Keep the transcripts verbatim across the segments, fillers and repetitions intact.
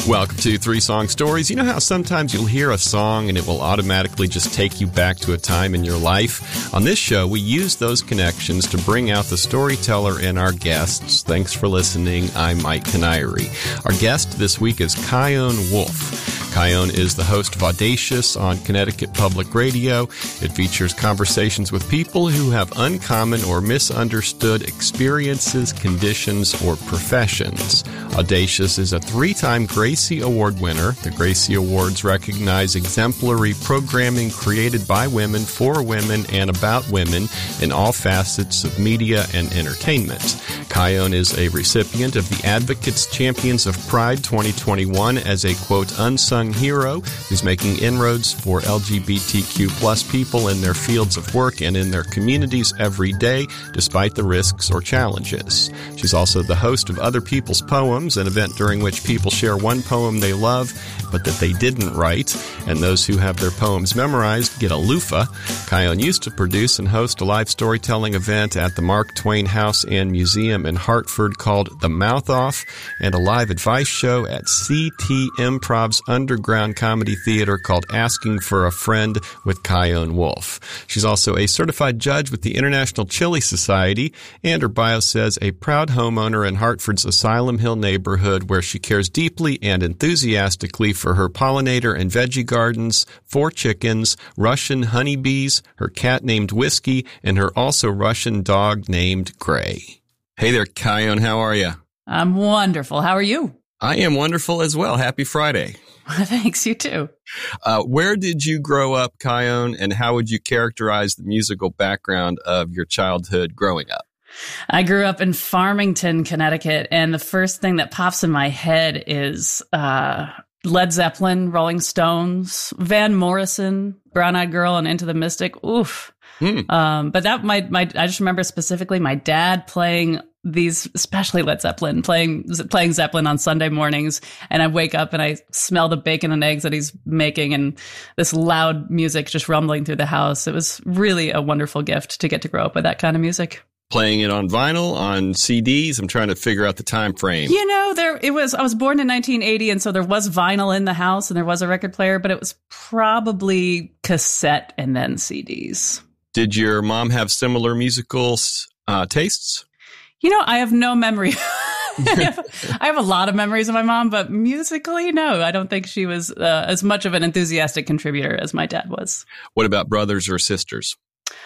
Welcome to Three Song Stories. You know how sometimes you'll hear a song and it will automatically just take you back to a time in your life? On this show, we use those connections to bring out the storyteller in our guests. Thanks for listening. I'm Mike Canary. Our guest this week is Chion Wolf. Chion is the host of Audacious on Connecticut Public Radio. It features conversations with people who have uncommon or misunderstood experiences, conditions, or professions. Audacious is a three-time Gracie Award winner. The Gracie Awards recognize exemplary programming created by women, for women, and about women in all facets of media and entertainment. Chion is a recipient of the Advocates Champions of Pride twenty twenty-one as a, quote, unsung hero who's making inroads for L G B T Q plus people in their fields of work and in their communities every day, despite the risks or challenges. She's also the host of Other People's Poems, an event during which people share one poem they love, but that they didn't write, and those who have their poems memorized get a loofah. Chion used to produce and host a live storytelling event at the Mark Twain House and Museum in Hartford called The Mouth Off, and a live advice show at C T Improv's underground comedy theater called Asking for a Friend with Chion Wolf. She's also a certified judge with the International Chili Society, and her bio says a proud homeowner in Hartford's Asylum Hill neighborhood where she cares deeply and enthusiastically for her pollinator and veggie gardens, four chickens, Russian honeybees, her cat named Whiskey, and her also Russian dog named Gray. Hey there, Chion. How are you? I'm wonderful. How are you? I am wonderful as well. Happy Friday. Thanks, you too. Uh, where did you grow up, Chion, and how would you characterize the musical background of your childhood growing up? I grew up in Farmington, Connecticut, and the first thing that pops in my head is uh, Led Zeppelin, Rolling Stones, Van Morrison, Brown Eyed Girl, and Into the Mystic. Oof. Hmm. Um, but that my my I just remember specifically my dad playing these, especially Led Zeppelin, playing playing Zeppelin on Sunday mornings, and I wake up and I smell the bacon and eggs that he's making, and this loud music just rumbling through the house. It was really a wonderful gift to get to grow up with that kind of music. Playing it on vinyl, on C Ds? I'm trying to figure out the time frame. You know, there it was. I was born in nineteen eighty, and so there was vinyl in the house, and there was a record player, but it was probably cassette and then C Ds. Did your mom have similar musical uh, tastes? You know, I have no memory. I, have, I have a lot of memories of my mom, but musically, no. I don't think she was uh, as much of an enthusiastic contributor as my dad was. What about brothers or sisters?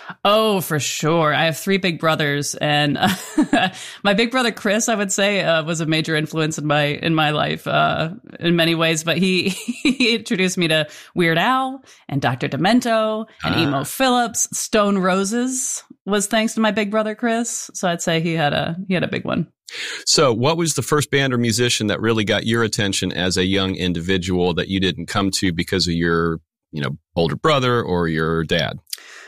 Oh, for sure. I have three big brothers, and uh, my big brother Chris, I would say, uh, was a major influence in my in my life uh, in many ways. But he he introduced me to Weird Al and Doctor Demento and ah. Emo Phillips. Stone Roses was thanks to my big brother Chris. So I'd say he had a he had a big one. So what was the first band or musician that really got your attention as a young individual that you didn't come to because of your, you know, older brother or your dad?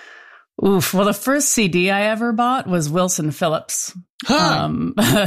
Oof. Well, the first C D I ever bought was Wilson Phillips. Huh. Um, uh,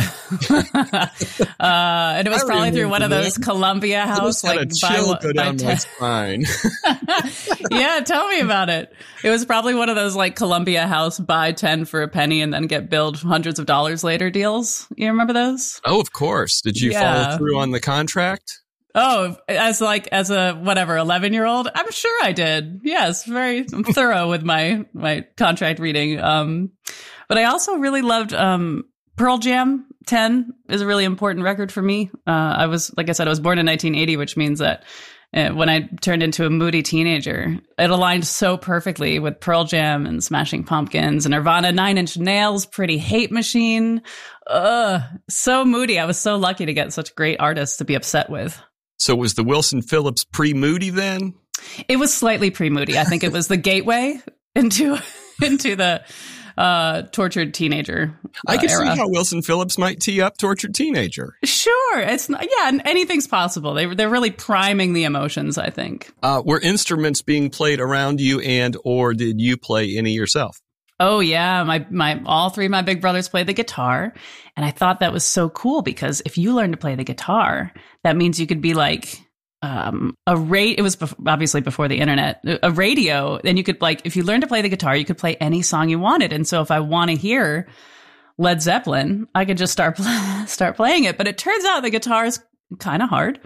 and it was I probably through one of those that. Columbia House, like, a chill go down my spine. Yeah, tell me about it. It was probably one of those like Columbia House buy ten for a penny and then get billed hundreds of dollars later deals. You remember those? Oh, of course. Did you yeah. follow through on the contract? Oh, as like, as a, whatever, eleven year old? I'm sure I did. Yes, very thorough with my, my contract reading. Um, but I also really loved, um, Pearl Jam. ten is a really important record for me. Uh, I was, like I said, I was born in nineteen eighty, which means that uh, when I turned into a moody teenager, it aligned so perfectly with Pearl Jam and Smashing Pumpkins and Nirvana, Nine Inch Nails, Pretty Hate Machine. Ugh, so moody. I was so lucky to get such great artists to be upset with. So was the Wilson Phillips pre-Moody then? It was slightly pre-Moody. I think it was the gateway into into the uh, tortured teenager uh, I can era. see how Wilson Phillips might tee up tortured teenager. Sure. It's not, yeah, anything's possible. They, they're really priming the emotions, I think. Uh, were instruments being played around you, and or did you play any yourself? Oh, yeah. My, my, all three of my big brothers played the guitar. And I thought that was so cool because if you learn to play the guitar, that means you could be like, um, a rate. It was bef- obviously before the internet, a radio. And you could like, if you learn to play the guitar, you could play any song you wanted. And so if I want to hear Led Zeppelin, I could just start, start playing it. But it turns out the guitar is kind of hard.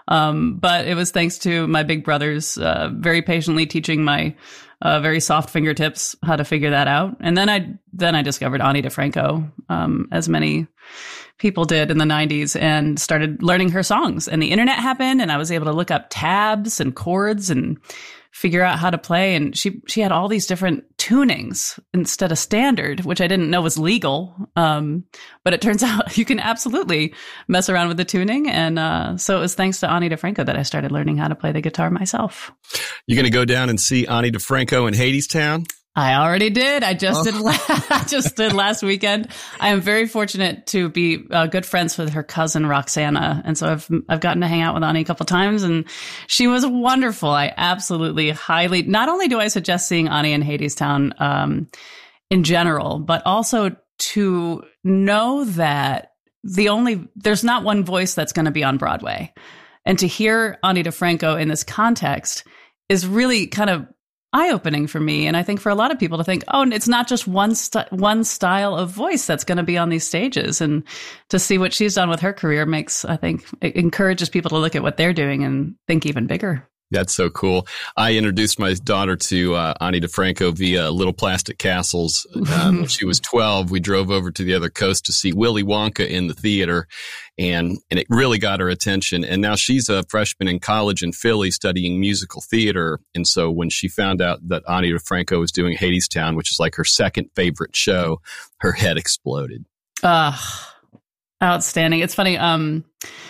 Um, but it was thanks to my big brothers uh, very patiently teaching my uh, very soft fingertips how to figure that out. And then I then I discovered Ani DiFranco, um, as many people did in the nineties, and started learning her songs. And the internet happened, and I was able to look up tabs and chords and figure out how to play. And she she had all these different tunings instead of standard, which I didn't know was legal. Um, but it turns out you can absolutely mess around with the tuning. And uh, so it was thanks to Ani DiFranco that I started learning how to play the guitar myself. You're going to go down and see Ani DiFranco in Hadestown? I already did. I just oh. did. I just did last weekend. I am very fortunate to be uh, good friends with her cousin Roxana, and so I've I've gotten to hang out with Ani a couple times, and she was wonderful. I absolutely highly. Not only do I suggest seeing Ani in Hadestown um, in general, but also to know that the only there's not one voice that's going to be on Broadway, and to hear Ani DiFranco in this context is really kind of eye-opening for me, and I think for a lot of people to think, oh, it's not just one st- one style of voice that's going to be on these stages, and to see what she's done with her career makes, I think, it encourages people to look at what they're doing and think even bigger. That's so cool. I introduced my daughter to uh, Ani DiFranco via Little Plastic Castles. Um, when she was twelve, we drove over to the other coast to see Willy Wonka in the theater, and and it really got her attention. And now she's a freshman in college in Philly studying musical theater. And so when she found out that Ani DiFranco was doing Hadestown, which is like her second favorite show, her head exploded. Ah, uh, outstanding. It's funny, um,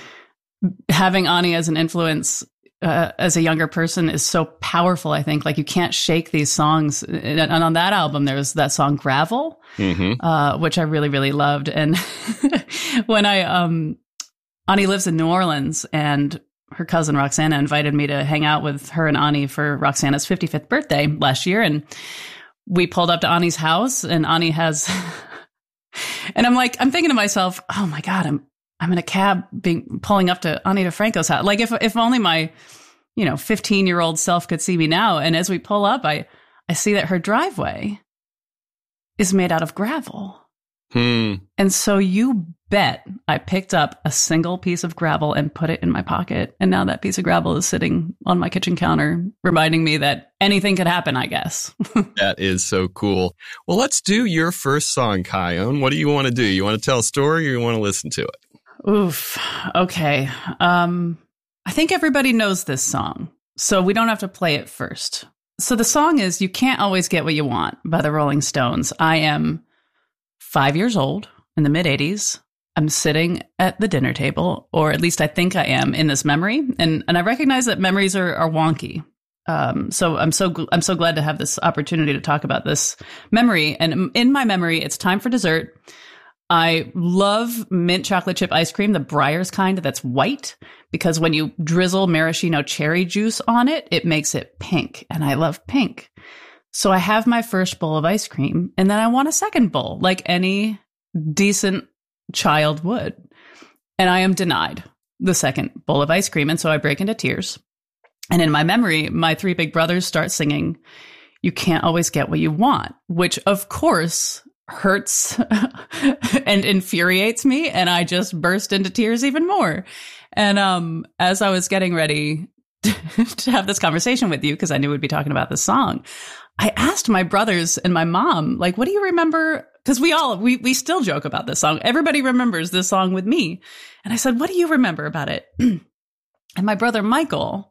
having Ani as an influence Uh, as a younger person is so powerful. I think like you can't shake these songs. And, and on that album, there was that song Gravel, mm-hmm. uh, which I really, really loved. And when I, um, Ani lives in New Orleans, and her cousin Roxana invited me to hang out with her and Ani for Roxana's fifty-fifth birthday last year. And we pulled up to Ani's house, and Ani has, and I'm like, I'm thinking to myself, oh my God, I'm, I'm in a cab being pulling up to Ani DiFranco's house. Like if if only my, you know, fifteen year old self could see me now. And as we pull up, I, I see that her driveway is made out of gravel. Hmm. And so you bet I picked up a single piece of gravel and put it in my pocket. And now that piece of gravel is sitting on my kitchen counter, reminding me that anything could happen, I guess. That is so cool. Well, let's do your first song, Kyone. What do you want to do? You want to tell a story, or you want to listen to it? Oof. Okay. Um, I think everybody knows this song, so we don't have to play it first. So the song is You Can't Always Get What You Want by the Rolling Stones. I am five years old in the mid eighties. I'm sitting at the dinner table, or at least I think I am in this memory. And, and I recognize that memories are, are wonky. Um, so I'm so, I'm so glad to have this opportunity to talk about this memory. And in my memory, it's time for dessert. I love mint chocolate chip ice cream, the Breyers kind that's white, because when you drizzle maraschino cherry juice on it, it makes it pink. And I love pink. So I have my first bowl of ice cream, and then I want a second bowl, like any decent child would. And I am denied the second bowl of ice cream. And so I break into tears. And in my memory, my three big brothers start singing, You Can't Always Get What You Want, which of course hurts and infuriates me, and I just burst into tears even more. And um as I was getting ready to have this conversation with you, because I knew we'd be talking about this song, I asked my brothers and my mom, like, what do you remember? Because we all we we still joke about this song. Everybody remembers this song with me. And I said, what do you remember about it? And my brother Michael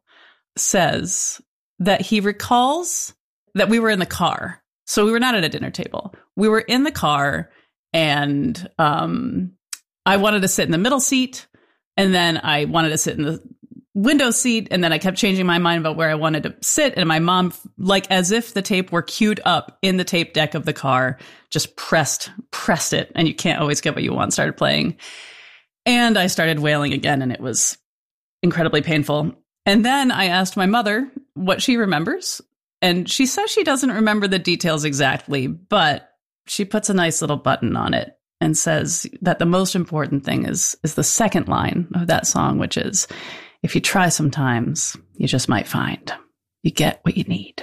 says that he recalls that we were in the car. So we were not at a dinner table. We were in the car, and um, I wanted to sit in the middle seat, and then I wanted to sit in the window seat, and then I kept changing my mind about where I wanted to sit. And my mom, like as if the tape were queued up in the tape deck of the car, just pressed, pressed it, and You Can't Always Get What You Want started playing. And I started wailing again, and it was incredibly painful. And then I asked my mother what she remembers. And she says she doesn't remember the details exactly, but she puts a nice little button on it and says that the most important thing is is the second line of that song, which is, if you try sometimes, you just might find you get what you need.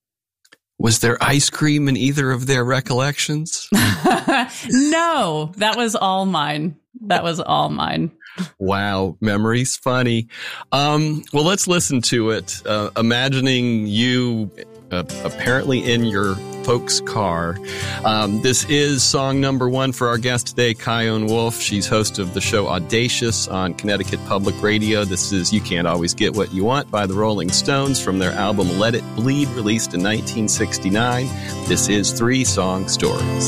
Was there ice cream in either of their recollections? No, that was all mine. that was all mine. Wow, memories, funny. Um, well, let's listen to it. Uh, imagining you uh, apparently in your folks' car. Um, this is song number one for our guest today, Chion Wolf. She's host of the show Audacious on Connecticut Public Radio. This is You Can't Always Get What You Want by the Rolling Stones from their album Let It Bleed, released in nineteen sixty-nine. This is Three Song Stories.